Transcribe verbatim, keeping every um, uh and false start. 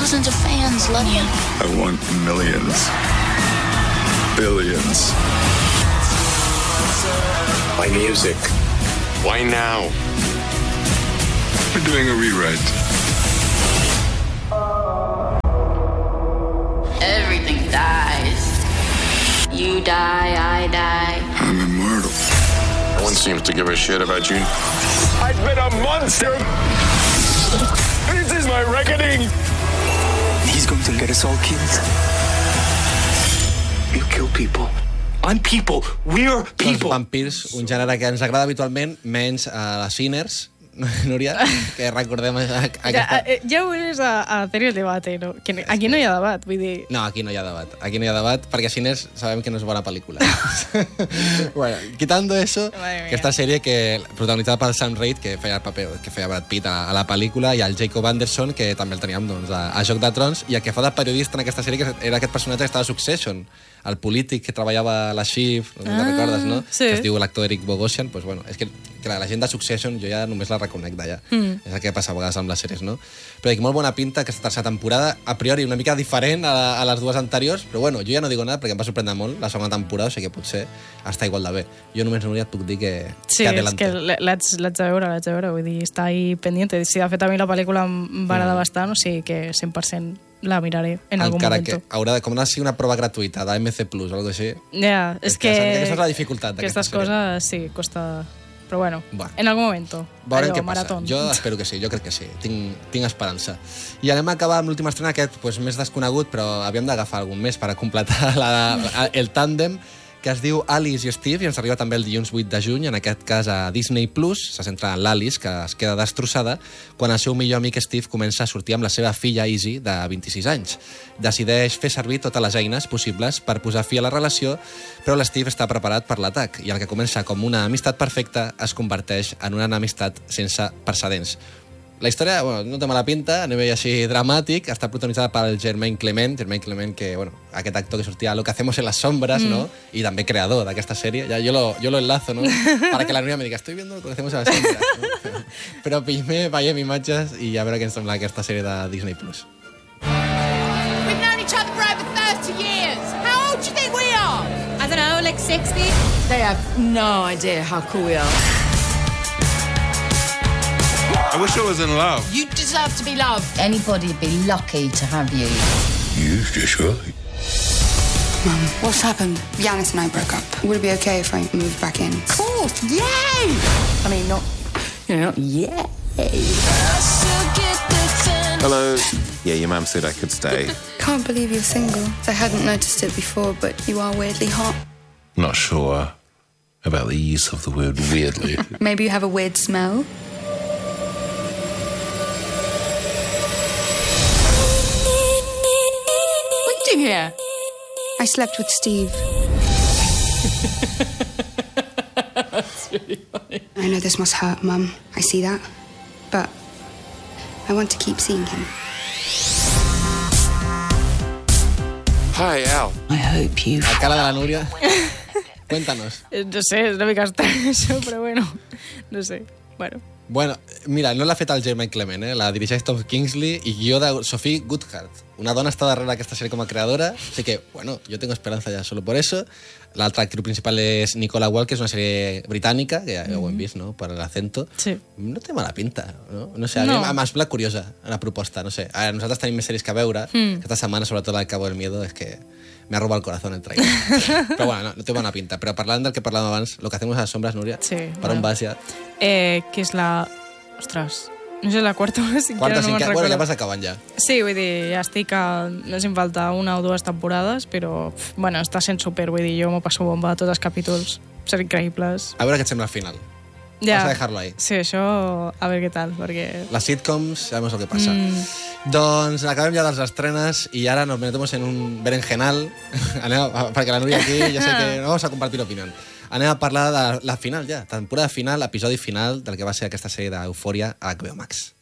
Thousands of fans love you. I want millions. Billions. My music. Why now? We're doing a rewrite. Everything dies. You die, I die. I'm immortal. No one seems to give a shit about you. I've been a monster. This is my reckoning. He's going to get us all killed. You kill people. I'm people. We're people. Els vampirs, un gènere que ens agrada habitualment, menys a les Sinners, Núria, que recordem aquesta... Ja, ja ho és a, a hacer el debate, no? Que aquí no hi ha debat, vull dir... No, aquí no hi ha debat. Aquí no hi ha debat perquè Sinners sabem que no és bona pel·lícula. Bueno, quitando eso, aquesta sèrie que protagonitzada per Sam Reid, que feia el paper, que feia Brad Pitt a, a la pel·lícula, i el Jacob Anderson, que també el teníem doncs, a, a Joc de Trons, i el que fa de periodista en aquesta sèrie que era aquest personatge que estava a Succession, el polític que treballava a la Shiv, no ah, recordes, no? Sí. Que es diu l'actor Eric Bogosian, doncs, bueno, és que, que la, la gent de Succession jo ja només la reconec d'allà. Mm. És el que passa a vegades amb les sèries, no? Però dic, molt bona pinta aquesta tercera temporada, a priori una mica diferent a, a les dues anteriors, però bueno, jo ja no digo nada perquè em va sorprendre molt la segona temporada, o sigui que potser està igual de bé. Jo només, Núria, et puc dir que, sí, que adelante. Sí, és que l'haig de veure, l'haig de veure, vull dir, està ahí pendiente. Si de fet a mi la pel·lícula em va agradar mm. bastant, o sigui que cent per cent la miraré en algun encara moment. Que haurà de, com ha de ser una prova gratuïta d'A M C Plus o alguna cosa així. Ja, yeah, és, és que... que aquesta és la dificultat d'aquesta aquestes coses, sí, costa... Però bueno, Va. en algun moment. Veurem allò, què maratón. passa. Jo espero que sí, jo crec que sí. Tinc, tinc esperança. I anem a acabar amb l'última estrena, aquest pues, més desconegut, però havíem d'agafar algun més per a completar la, la, el tàndem, que es diu Alice i Steve, i ens arriba també el dilluns vuit de juny, en aquest cas a Disney Plus. Se centra en l'Alice, que es queda destrossada, quan el seu millor amic Steve comença a sortir amb la seva filla Izzy, de vint-i-sis anys. Decideix fer servir totes les eines possibles per posar fi a la relació, però l'Steve està preparat per l'atac, i el que comença com una amistat perfecta es converteix en una enemistat sense precedents. La història, bueno, no té mala pinta, a nivell així dramàtic, està protagonitzada pel Jermaine Clement, Jermaine Clement, que, bueno, aquest actor que sortia a Lo que hacemos en las sombras, mm. ¿no? Y també creador d'aquesta sèrie. Ya, yo, lo, yo lo enlazo, ¿no? Para que la Núria me diga, estoy viendo Lo que hacemos en las sombras, ¿no? Però primer veiem imatges i ja veure què ens sembla aquesta sèrie de Disney Plus. We've known each other for over thirty years. How old do you think we are? I don't know, like sixty? They have no idea how cool we are. I wish I was in love. You deserve to be loved. Anybody'd be lucky to have you. You just right. Mum, what's happened? Yanis and I broke up. Would it be okay if I moved back in? Of course, yay! I mean, not, you know, not yay. Hello. Yeah, your mum said I could stay. Can't believe you're single. I hadn't noticed it before, but you are weirdly hot. Not sure about the use of the word weirdly. Maybe you have a weird smell? Here. I slept with Steve. That's really funny. I know this must hurt, Mum. I see that. But I want to keep seeing him. Hi, Al. I hope you... La cara de la Núria. Cuéntanos. No sé, és una mica estrany això, però bueno, no sé. Bueno. Bueno, mira, no l'ha fet el Jermaine Clement, eh? La dirigeix Tom Kingsley i guió de Sophie Goodhart. Una dona està darrere d'aquesta sèrie com a creadora, así que, bueno, yo tengo esperanza ya solo por eso. L'altra actriu principal és Nicola Wall, que és una sèrie britànica, que ja mm-hmm. ho hem vist, no?, per l'acento. Sí. No té mala pinta, no? No sé, a no. mi m'ha semblat curiosa la proposta, no sé. A nosaltres tenim més sèries que veure. Mm. Aquesta setmana, sobretot, el Cabo del Miedo, és que me ha robado el corazón el trailer. Però bueno, no, no té bona pinta. Però parlant del que parlàvem abans, Lo que hacemos a las sombras, Núria, sí, per bueno. on vas ja? Eh, que és la... Ostres, no sé, la quarta o la cinquena, quarta, no me'n cinquena, recordo. Bueno, ja vas acabant ja. Sí, vull dir, ja estic a... No sé si em falta una o dues temporades, però, pf, bueno, està sent super, vull dir, jo m'ho passo bomba a tots els capítols. Són increïbles. A veure què et sembla al final. Ja. Vas a dejarlo ahí. Sí, això, a veure què tal, perquè... Las sitcoms, sabemos lo que pasa. Mm. Doncs acabem ja de les estrenes i ara nos metemos en un berenjenal. Anem a, perquè la Núria aquí ja sé que no vamos a compartir opinión. Anem a parlar de la final ja, temporada final, episodi final del que va ser aquesta sèrie d'Eufòria a H B O Max.